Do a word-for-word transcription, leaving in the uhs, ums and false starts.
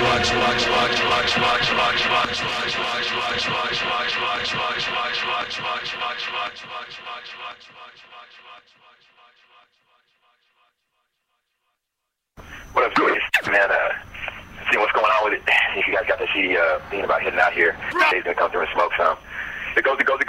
What up, Joyce? Man, uh, seeing what's going on with it. If you guys got to see, uh, thinking about heading out here, Dave's gonna come through and smoke some. It goes, it goes, it goes.